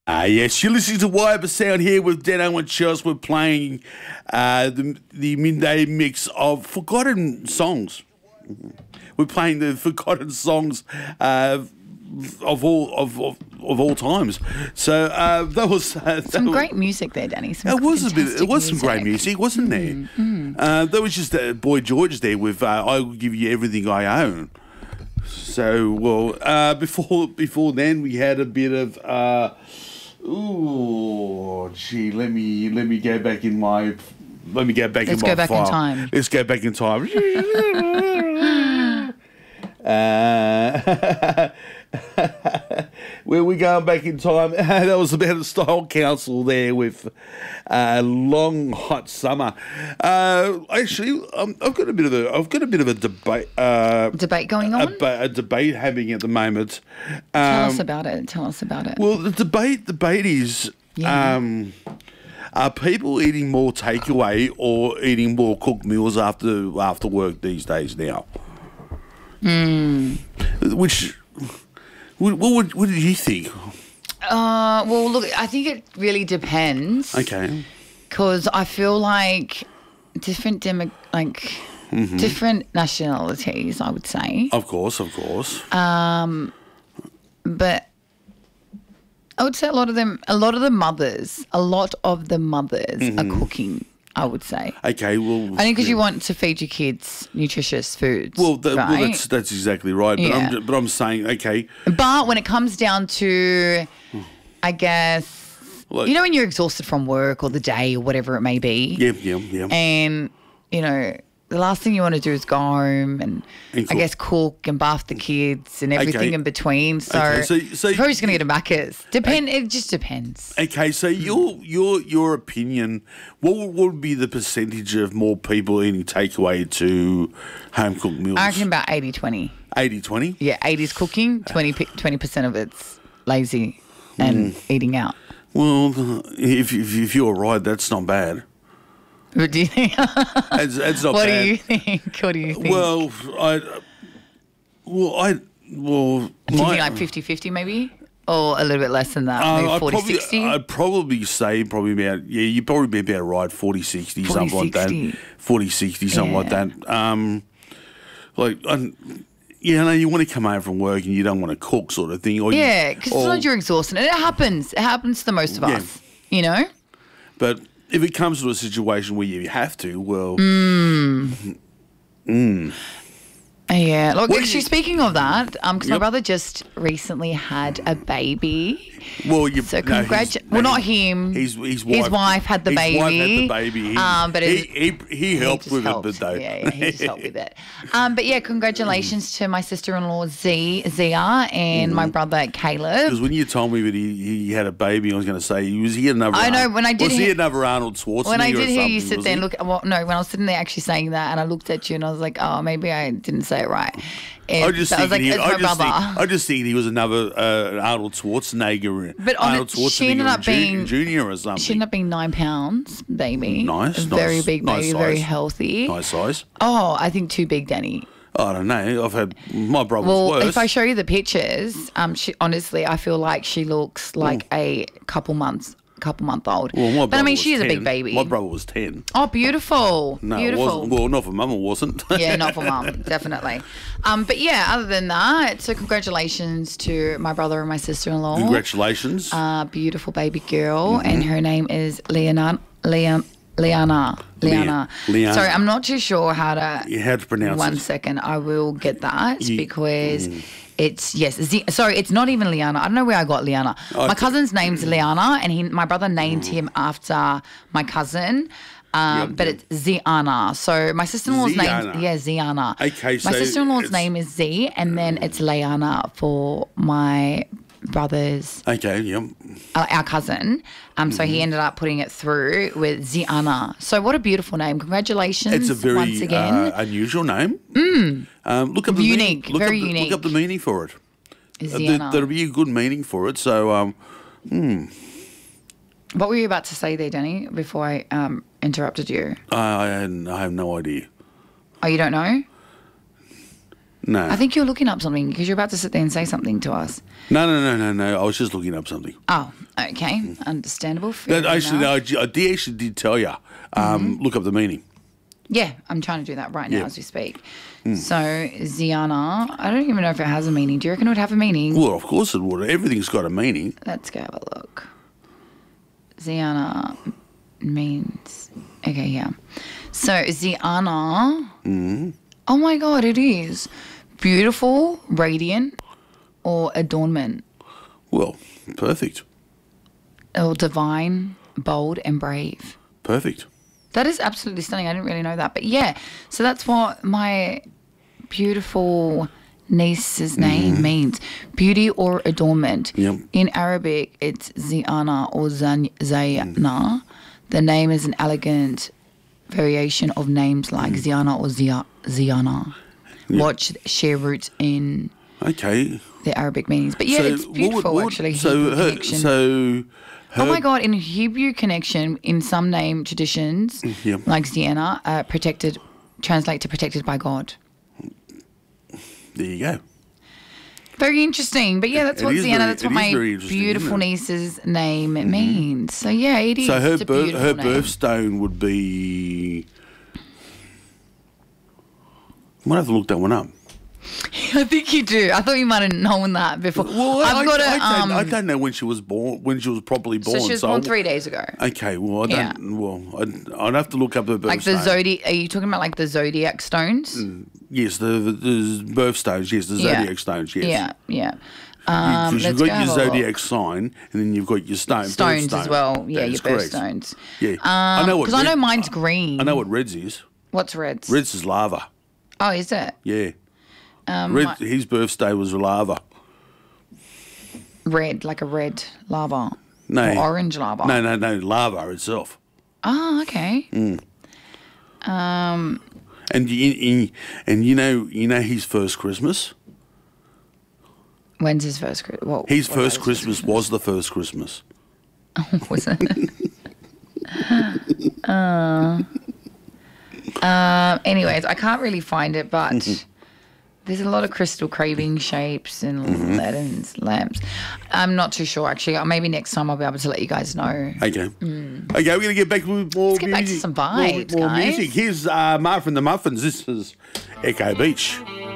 Yes, you're listening to Wyber Sound here with Deno and Chels. We're playing the midday mix of forgotten songs. We're playing the forgotten songs of all times. So that was some great music there, Danny. It was some great music, wasn't there? There was just Boy George there with "I Will Give You Everything I Own." So before then we had a bit of let me go back in my Let's go back file. in time. Let's go back in time. Where we going back in time? That was about a Style Council there with Long Hot Summer. Actually, I've got a bit of a debate. Debate going on. A debate happening at the moment. Tell us about it. Well, the debate is. Yeah. Are people eating more takeaway or eating more cooked meals after work these days now? What did you think? Well, look, I think it really depends. Okay. Because I feel like different different nationalities, I would say. Of course. But I would say a lot of the mothers are cooking, I would say. Okay, well... I think because you want to feed your kids nutritious foods, well, right? that's exactly right. Yeah. But I'm saying, okay... But when it comes down to, I guess, Like, when you're exhausted from work or the day or whatever it may be. Yeah. And, the last thing you want to do is go home and I guess cook and bath the kids and everything in between. So, so you're probably just going to get a Macca's. It just depends. Okay, so your opinion, what would be the percentage of more people eating takeaway to home-cooked meals? I reckon about 80-20. 80-20? Yeah, 80's cooking, 20% of it's lazy and eating out. Well, if you're right, that's not bad. What do you think? It's not What bad. do you think? Well, Do you think like 50-50 maybe? Or a little bit less than that, maybe 40-60? I'd probably say about, you'd probably be about right, 40-60, something like that. 40-60, something like that. You want to come home from work and you don't want to cook sort of thing. Because sometimes you're exhausted. And it happens. It happens to the most of us, But if it comes to a situation where you have to, well... Yeah. Look, actually, speaking of that, because my brother just recently had a baby. Well, not him. His wife had the baby. His wife had the baby. But he helped with it, though. Yeah, he just helped with it. But yeah, congratulations to my sister-in-law Zia and my brother Caleb. Because when you told me that he had a baby, I was going to say, was he another? I know when I did. Was he another Arnold Schwarzenegger? When I did hear you sit there and look, when I was sitting there actually saying that, and I looked at you and I was like, oh, maybe I didn't say it right. I just think he was another Arnold Schwarzenegger. But she ended up being junior or something. She ended up being 9 pounds, baby. Nice, very big baby, very healthy. Nice size. Oh, I think too big, Danny. I don't know. I've had my brother's worse. Well, if I show you the pictures, she honestly, I feel like she looks like a couple month old. Well, but I mean, she is a big baby. My brother was 10. Oh, beautiful. No, beautiful. It wasn't. Well, not for mum, it wasn't. Yeah, not for mum, definitely. But yeah, other than that, so congratulations to my brother and my sister-in-law. Congratulations. Beautiful baby girl, and her name is Liana. Sorry, I'm not too sure how to pronounce it. 1 second, I will get that because it's it's not even Liana. I don't know where I got Liana. My cousin's name's Liana, and my brother named him after my cousin. But it's Ziana. So my sister-in-law's name, Ziana. Okay, so my sister-in-law's name is Z, and then it's Liana for my brother's. Okay, yep. Our cousin. So he ended up putting it through with Ziana. So what a beautiful name! Congratulations! It's a very once again. unusual name. Look up the unique, very unique. Look up the meaning for it. Ziana. There'll be a good meaning for it. So, What were you about to say there, Danny? Before I interrupted you. I have no idea. Oh, you don't know? No. I think you're looking up something because you're about to sit there and say something to us. No. I was just looking up something. Oh, okay. Understandable. Fair Actually, no, enough. I did tell you. Look up the meaning. Yeah, I'm trying to do that right now Yeah. as we speak. So, Ziana, I don't even know if it has a meaning. Do you reckon it would have a meaning? Well, of course it would. Everything's got a meaning. Let's go have a look. Ziana means... Okay, yeah. So, Ziana... Oh, my God, it is. Beautiful, radiant, or adornment. Well, perfect. Or divine, bold, and brave. Perfect. That is absolutely stunning. I didn't really know that. But, yeah, so that's what my beautiful niece's name means. Beauty or adornment. Yep. In Arabic, it's Ziana or Zayana. The name is an elegant variation of names like Ziana or Ziana. Watch share roots in Okay. the Arabic meanings. But, yeah, it's beautiful, actually. Hebrew connection. Oh my God! In Hebrew connection, in some name traditions, Yep. like Ziana, translate to protected by God. There you go. Very interesting. But yeah, that's It what is Ziana. very- That's it what is my very interesting, beautiful isn't it? niece's name means. So yeah, it is. So her It's a beautiful her name. birthstone would be. Might have to look that one up. I think you do. I thought you might have known that before. Well, I've got I don't know when she was born. When she was properly born. So she was born 3 days ago. Okay, well, I Yeah. don't. Well, I'd have to look up her birthstone. Like the zodiac. Are you talking about like the zodiac stones? Yes, the birthstones. Yes, the zodiac stones. Yes. Yeah, yeah. Because you've let's go got your have a look. zodiac sign, and then you've got your Stones birthstone. as well. Yeah, That your is correct. birthstones. Yeah, I know what. Because I know red- mine's green. I know what Red's is. What's Red's? Red's is lava. Oh, is it? Yeah. His birthday was lava. Red, like a red lava. No. Or orange lava. No, lava itself. Oh, okay. And you know his first Christmas. When's his first Christmas? His first Christmas was the first Christmas. Was it? Anyways, I can't really find it, but there's a lot of crystal craving shapes and lanterns, lamps. I'm not too sure, actually. Maybe next time I'll be able to let you guys know. Okay. Okay, we're going to get back with more Let's get back to music. some vibes, more guys. music. Here's Marvin the Muffins. This is Echo Beach.